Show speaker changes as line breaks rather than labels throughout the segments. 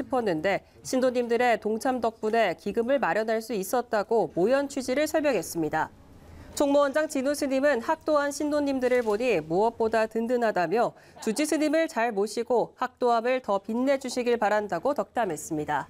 싶었는데 신도님들의 동참 덕분에 기금을 마련할 수 있었다고 모연 취지를 설명했습니다. 총무원장 진우 스님은 학도한 신도님들을 보니 무엇보다 든든하다며 주지 스님을 잘 모시고 학도함을 더 빛내주시길 바란다고 덕담했습니다.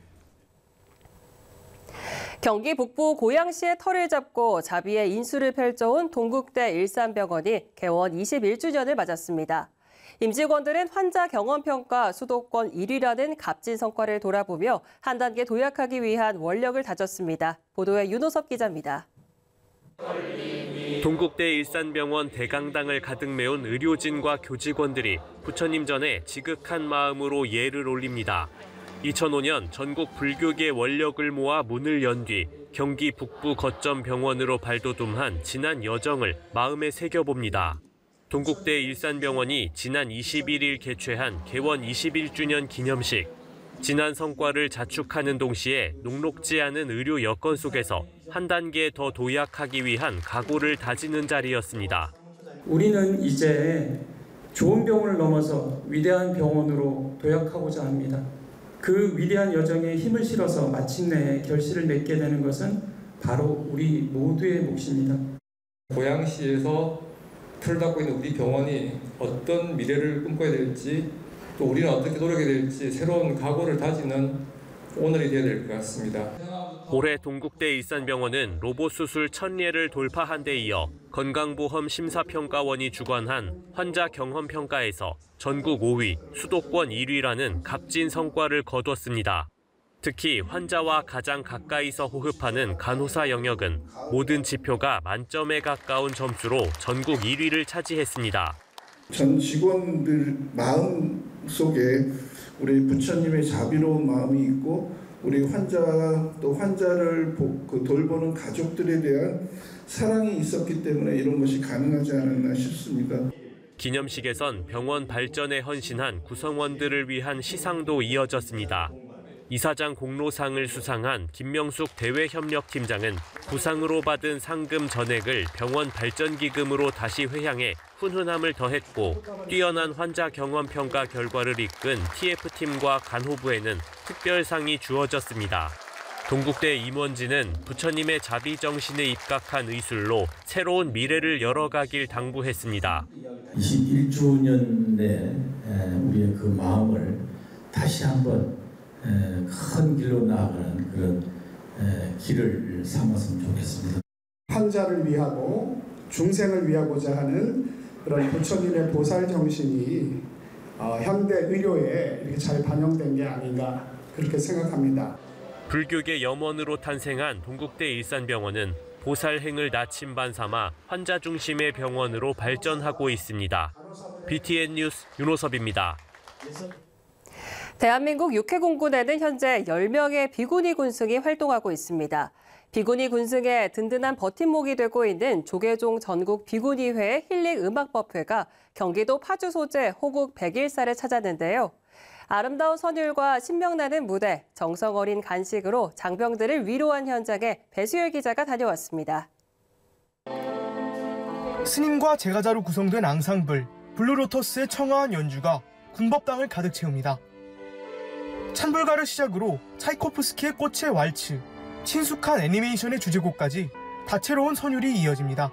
경기 북부 고양시의 터를 잡고 자비의 인수를 펼쳐온 동국대 일산병원이 개원 21주년을 맞았습니다. 임직원들은 환자 경험평가 수도권 1위라는 값진 성과를 돌아보며 한 단계 도약하기 위한 원력을 다졌습니다. 보도에 윤호섭 기자입니다.
동국대 일산병원 대강당을 가득 메운 의료진과 교직원들이 부처님 전에 지극한 마음으로 예를 올립니다. 2005년 전국 불교계 원력을 모아 문을 연 뒤 경기 북부 거점 병원으로 발돋움한 지난 여정을 마음에 새겨봅니다. 동국대 일산병원이 지난 21일 개최한 개원 21주년 기념식. 지난 성과를 자축하는 동시에 녹록지 않은 의료 여건 속에서 한 단계 더 도약하기 위한 각오를 다지는 자리였습니다.
우리는 이제 좋은 병원을 넘어서 위대한 병원으로 도약하고자 합니다. 그 위대한 여정에 힘을 실어서 마침내 결실을 맺게 되는 것은 바로 우리 모두의 몫입니다.
고양시에서 틀을 닦고 있는 우리 병원이 어떤 미래를 꿈꿔야 될지 또 우리는 어떻게 노력해야 될지 새로운 각오를 다지는 오늘이 되어야 될 것 같습니다.
올해 동국대 일산병원은 로봇 수술 1000예를 돌파한 데 이어 건강보험 심사평가원이 주관한 환자 경험평가에서 전국 5위, 수도권 1위라는 값진 성과를 거뒀습니다. 특히 환자와 가장 가까이서 호흡하는 간호사 영역은 모든 지표가 만점에 가까운 점수로 전국 1위를 차지했습니다.
전 직원들 마음 속에 우리 부처님의 자비로운 마음이 있고 우리 환자 또 환자를 돌보는 가족들에 대한 사랑이 있었기 때문에 이런 것이 가능하지 않았나 싶습니다.
기념식에선 병원 발전에 헌신한 구성원들을 위한 시상도 이어졌습니다. 이사장 공로상을 수상한 김명숙 대외협력팀장은 부상으로 받은 상금 전액을 병원 발전기금으로 다시 회향해 훈훈함을 더했고 뛰어난 환자 경험 평가 결과를 이끈 TF팀과 간호부에는 특별상이 주어졌습니다. 동국대 임원진은 부처님의 자비 정신에 입각한 의술로 새로운 미래를 열어가길 당부했습니다.
21주년에 우리의 그 마음을 다시 한번 큰 길로 나아가는 그런 길을 삼았으면 좋겠습니다.
환자를 위하고 중생을 위하고자 하는 그런 부처님의 보살 정신이 현대 의료에 이렇게 잘 반영된 게 아닌가 그렇게 생각합니다.
불교계 염원으로 탄생한 동국대 일산병원은 보살행을 나침반 삼아 환자 중심의 병원으로 발전하고 있습니다. BTN 뉴스 윤호섭입니다.
대한민국 육해공군에는 현재 10명의 비구니 군승이 활동하고 있습니다. 비구니 군승의 든든한 버팀목이 되고 있는 조계종 전국 비구니회 힐링 음악법회가 경기도 파주 소재 호국 100일사를 찾았는데요. 아름다운 선율과 신명나는 무대, 정성 어린 간식으로 장병들을 위로한 현장에 배수열 기자가 다녀왔습니다.
스님과 제가자로 구성된 앙상블, 블루로터스의 청아한 연주가 군법당을 가득 채웁니다. 찬불가를 시작으로 차이코프스키의 꽃의 왈츠, 친숙한 애니메이션의 주제곡까지 다채로운 선율이 이어집니다.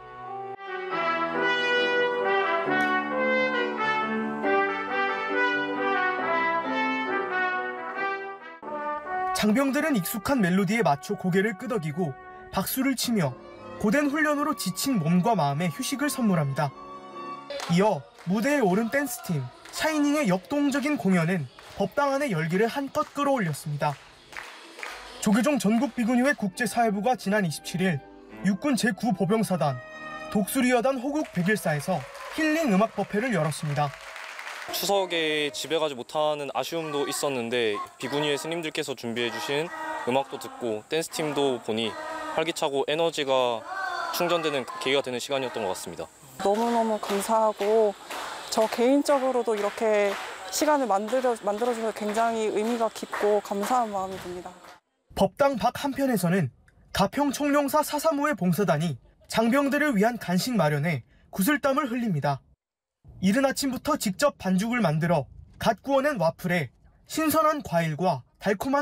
장병들은 익숙한 멜로디에 맞춰 고개를 끄덕이고 박수를 치며 고된 훈련으로 지친 몸과 마음에 휴식을 선물합니다. 이어 무대에 오른 댄스팀 샤이닝의 역동적인 공연은 법당 안의 열기를 한껏 끌어올렸습니다. 조계종 전국비구니회 국제사회부가 지난 27일 육군 제9보병사단 독수리여단 호국 100일사에서 힐링 음악법회를 열었습니다.
추석에 집에 가지 못하는 아쉬움도 있었는데 비구니회 스님들께서 준비해 주신 음악도 듣고 댄스팀도 보니 활기차고 에너지가 충전되는 계기가 되는 시간이었던 것 같습니다.
너무너무 감사하고 저 개인적으로도 이렇게 시간을 만들어줘서 굉장히 의미가 깊고 감사한 마음이 듭니다.
법당 밖 한편에서는 가평 청룡사 435의 봉사단이 장병들을 위한 간식 마련에 구슬땀을 흘립니다. 이른 아침부터 직접 반죽을 만들어 갓 구워낸 와플에 신선한 과일과 달콤한